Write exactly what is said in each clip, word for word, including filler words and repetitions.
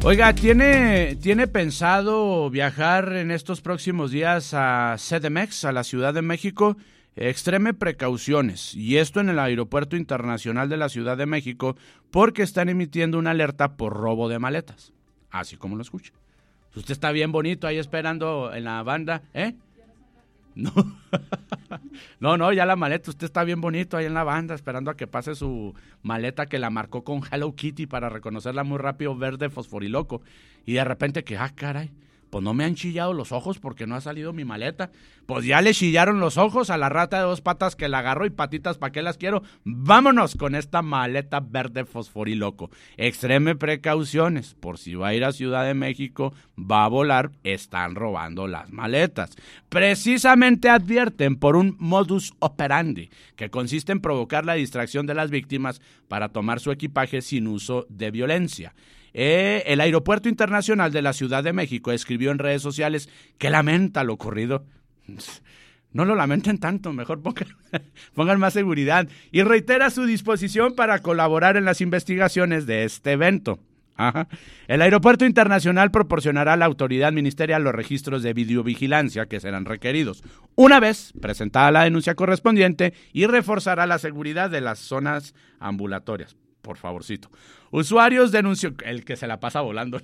Oiga, ¿tiene, ¿tiene pensado viajar en estos próximos días a C D M X, a la Ciudad de México? Extreme precauciones, y esto en el Aeropuerto Internacional de la Ciudad de México, porque están emitiendo una alerta por robo de maletas, así como lo escucha. Usted está bien bonito ahí esperando en la banda, ¿eh? No, no, no, ya la maleta, usted está bien bonito ahí en la banda esperando a que pase su maleta que la marcó con Hello Kitty para reconocerla muy rápido, verde fosforiloco, y de repente que, ah, caray, pues no me han chillado los ojos porque no ha salido mi maleta. Pues ya le chillaron los ojos a la rata de dos patas que la agarró y patitas, ¿para qué las quiero? Vámonos con esta maleta verde fosforiloco. Extreme precauciones, por si va a ir a Ciudad de México, va a volar, están robando las maletas. Precisamente advierten por un modus operandi, que consiste en provocar la distracción de las víctimas para tomar su equipaje sin uso de violencia. Eh, el Aeropuerto Internacional de la Ciudad de México escribió en redes sociales que lamenta lo ocurrido. No lo lamenten tanto, mejor pongan, pongan más seguridad, y reitera su disposición para colaborar en las investigaciones de este evento. Ajá. El Aeropuerto Internacional proporcionará a la autoridad ministerial los registros de videovigilancia que serán requeridos una vez presentada la denuncia correspondiente, y reforzará la seguridad de las zonas ambulatorias. Por favorcito. Usuarios denunció, el que se la pasa volando.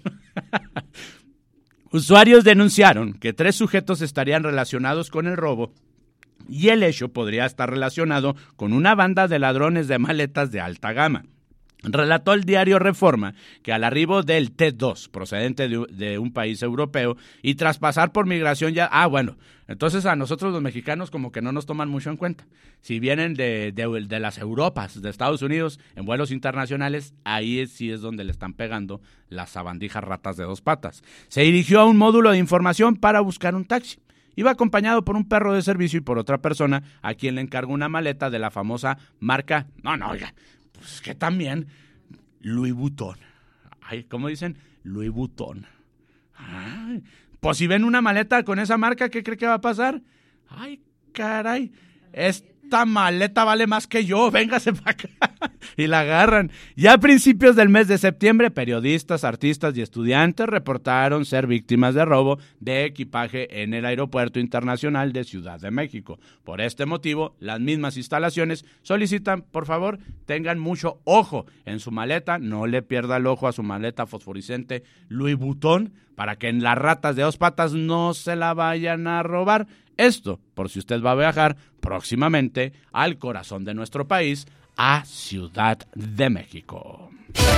Usuarios denunciaron que tres sujetos estarían relacionados con el robo, y el hecho podría estar relacionado con una banda de ladrones de maletas de alta gama. Relató el diario Reforma que al arribo del T dos, procedente de, de un país europeo, y tras pasar por migración ya... Ah, bueno, entonces a nosotros los mexicanos como que no nos toman mucho en cuenta. Si vienen de, de, de las Europas, de Estados Unidos, en vuelos internacionales, ahí es, sí es donde le están pegando las sabandijas ratas de dos patas. Se dirigió a un módulo de información para buscar un taxi. Iba acompañado por un perro de servicio y por otra persona a quien le encargó una maleta de la famosa marca... No, no, oiga... Pues que también, Louis Vuitton. Ay, ¿cómo dicen? Louis Vuitton. Ay, pues si ven una maleta con esa marca, ¿qué cree que va a pasar? Ay, caray, esta maleta vale más que yo, véngase para acá. Y la agarran. Ya a principios del mes de septiembre, periodistas, artistas y estudiantes reportaron ser víctimas de robo de equipaje en el Aeropuerto Internacional de Ciudad de México. Por este motivo, las mismas instalaciones solicitan, por favor, tengan mucho ojo en su maleta, no le pierda el ojo a su maleta fosforescente Louis Vuitton, para que en las ratas de dos patas no se la vayan a robar. Esto, por si usted va a viajar próximamente al corazón de nuestro país, a Ciudad de México.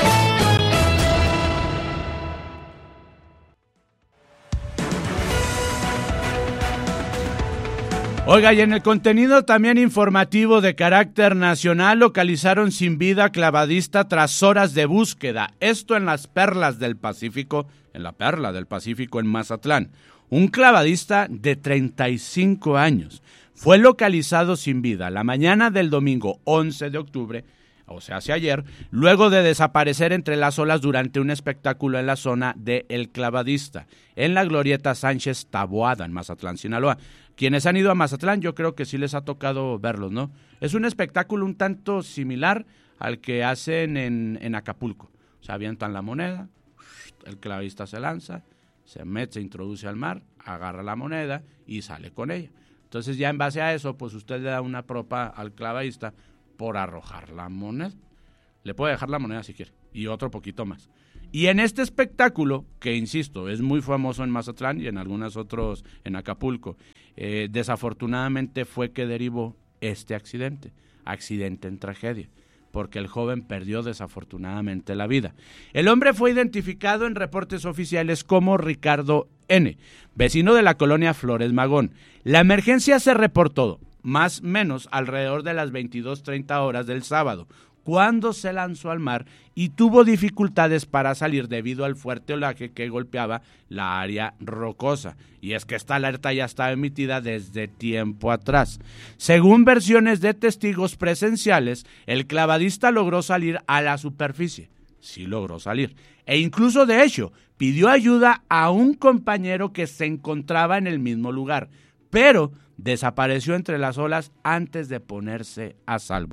Oiga, y en el contenido también informativo de carácter nacional, localizaron sin vida clavadista tras horas de búsqueda. Esto en las Perlas del Pacífico, en la Perla del Pacífico en Mazatlán. Un clavadista de treinta y cinco años fue localizado sin vida la mañana del domingo once de octubre, o sea, hace ayer, luego de desaparecer entre las olas durante un espectáculo en la zona de El Clavadista, en la glorieta Sánchez Taboada, en Mazatlán, Sinaloa. Quienes han ido a Mazatlán, yo creo que sí les ha tocado verlos, ¿no? Es un espectáculo un tanto similar al que hacen en, en Acapulco. O sea, avientan la moneda, el clavadista se lanza, se mete, se introduce al mar, agarra la moneda y sale con ella. Entonces ya en base a eso, pues usted le da una propa al clavadista por arrojar la moneda. Le puede dejar la moneda si quiere, y otro poquito más. Y en este espectáculo, que insisto, es muy famoso en Mazatlán y en algunos otros en Acapulco, eh, desafortunadamente fue que derivó este accidente, accidente en tragedia, porque el joven perdió desafortunadamente la vida. El hombre fue identificado en reportes oficiales como Ricardo N., vecino de la colonia Flores Magón. La emergencia se reportó más o menos alrededor de las veintidós treinta horas del sábado, cuando se lanzó al mar y tuvo dificultades para salir debido al fuerte olaje que golpeaba la área rocosa. Y es que esta alerta ya estaba emitida desde tiempo atrás. Según versiones de testigos presenciales, el clavadista logró salir a la superficie. Sí logró salir. E incluso, de hecho, pidió ayuda a un compañero que se encontraba en el mismo lugar, pero desapareció entre las olas antes de ponerse a salvo.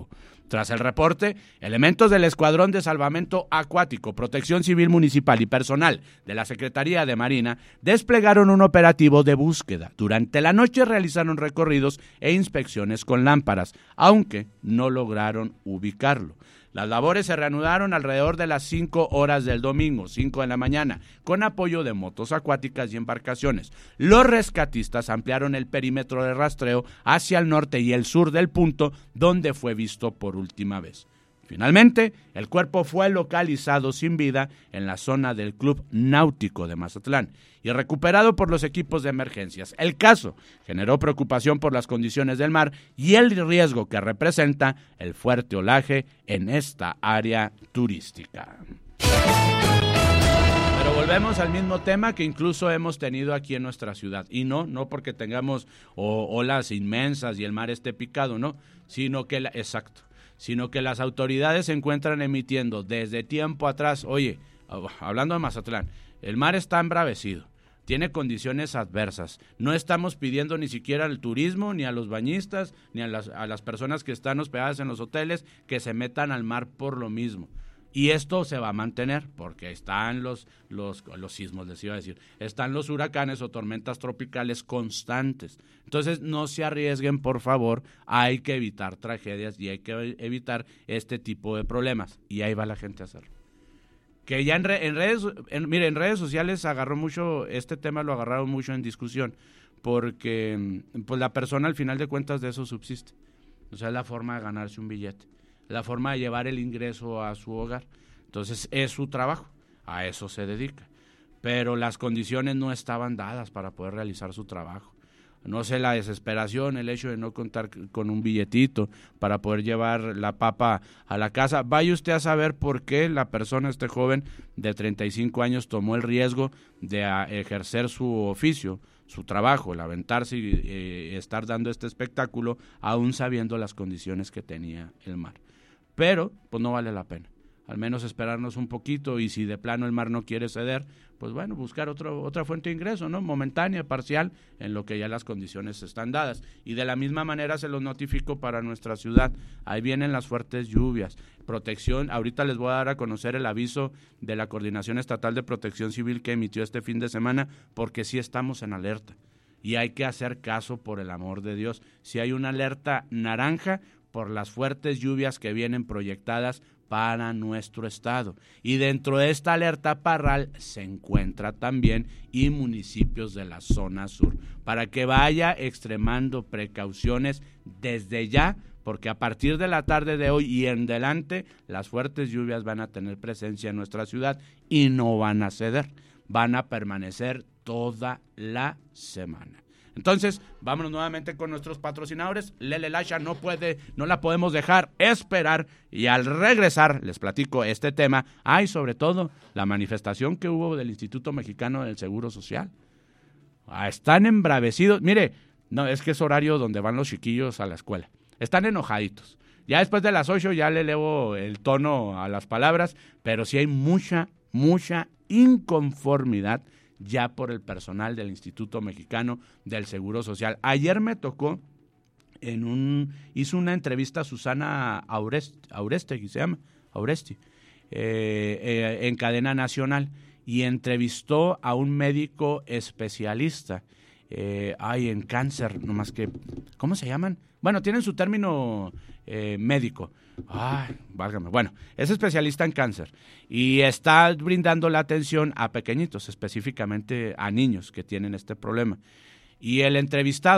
Tras el reporte, elementos del Escuadrón de Salvamento Acuático, Protección Civil Municipal y personal de la Secretaría de Marina desplegaron un operativo de búsqueda. Durante la noche realizaron recorridos e inspecciones con lámparas, aunque no lograron ubicarlo. Las labores se reanudaron alrededor de las cinco horas del domingo, cinco de la mañana, con apoyo de motos acuáticas y embarcaciones. Los rescatistas ampliaron el perímetro de rastreo hacia el norte y el sur del punto donde fue visto por última vez. Finalmente, el cuerpo fue localizado sin vida en la zona del Club Náutico de Mazatlán y recuperado por los equipos de emergencias. El caso generó preocupación por las condiciones del mar y el riesgo que representa el fuerte olaje en esta área turística. Pero volvemos al mismo tema que incluso hemos tenido aquí en nuestra ciudad. Y no, no porque tengamos oh, olas inmensas y el mar esté picado, no, sino que, la, exacto, sino que las autoridades se encuentran emitiendo desde tiempo atrás, oye, hablando de Mazatlán, el mar está embravecido, tiene condiciones adversas, no estamos pidiendo ni siquiera al turismo, ni a los bañistas, ni a las, a las personas que están hospedadas en los hoteles que se metan al mar por lo mismo. Y esto se va a mantener porque están los, los, los sismos, les iba a decir, están los huracanes o tormentas tropicales constantes. Entonces no se arriesguen, por favor, hay que evitar tragedias y hay que evitar este tipo de problemas. Y ahí va la gente a hacerlo. Que ya en, re, en redes, en, mire, en redes sociales agarró mucho, este tema lo agarraron mucho en discusión, porque pues la persona al final de cuentas de eso subsiste. O sea, es la forma de ganarse un billete, la forma de llevar el ingreso a su hogar. Entonces es su trabajo, a eso se dedica. Pero las condiciones no estaban dadas para poder realizar su trabajo. No sé, la desesperación, el hecho de no contar con un billetito para poder llevar la papa a la casa. Vaya usted a saber por qué la persona, este joven de treinta y cinco años, tomó el riesgo de ejercer su oficio, su trabajo, el aventarse y eh, estar dando este espectáculo, aún sabiendo las condiciones que tenía el mar. Pero, pues no vale la pena. Al menos esperarnos un poquito y si de plano el mar no quiere ceder, pues bueno, buscar otro, otra fuente de ingreso, ¿no? Momentánea, parcial, en lo que ya las condiciones están dadas. Y de la misma manera se los notifico para nuestra ciudad. Ahí vienen las fuertes lluvias. Protección, ahorita les voy a dar a conocer el aviso de la Coordinación Estatal de Protección Civil que emitió este fin de semana, porque sí estamos en alerta. Y hay que hacer caso, por el amor de Dios. Si hay una alerta naranja por las fuertes lluvias que vienen proyectadas para nuestro estado. Y dentro de esta alerta parral se encuentra también y municipios de la zona sur, para que vaya extremando precauciones desde ya, porque a partir de la tarde de hoy y en adelante las fuertes lluvias van a tener presencia en nuestra ciudad y no van a ceder, van a permanecer toda la semana. Entonces, vámonos nuevamente con nuestros patrocinadores. Lele Lasha no puede, no la podemos dejar esperar. Y al regresar, les platico este tema. Ah, y sobre todo, la manifestación que hubo del Instituto Mexicano del Seguro Social. Ah, están embravecidos. Mire, no, es que es horario donde van los chiquillos a la escuela. Están enojaditos. Ya después de las ocho ya le elevo el tono a las palabras, pero sí hay mucha, mucha inconformidad ya por el personal del Instituto Mexicano del Seguro Social. Ayer me tocó, en un hizo una entrevista a Susana Auresti, Auresti, se llama, Auresti, eh, eh, en cadena nacional, y entrevistó a un médico especialista, eh, ay, en cáncer, nomás que, ¿cómo se llaman? Bueno, tienen su término eh, médico. Ay, válgame. Bueno, es especialista en cáncer y está brindando la atención a pequeñitos, específicamente a niños que tienen este problema. Y el entrevistado